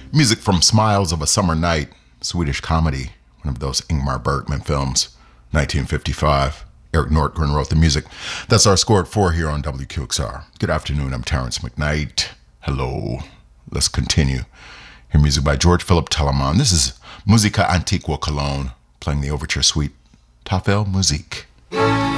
Music from Smiles of a Summer Night, Swedish comedy, one of those Ingmar Bergman films, 1955. Eric Nordgren wrote the music. That's our score at 4 here on WQXR. Good afternoon, I'm Terrence McKnight. Hello. Let's continue. Hear music by George Philip Telemann. This is Musica Antiqua Cologne, playing the overture suite, Tafel Musik.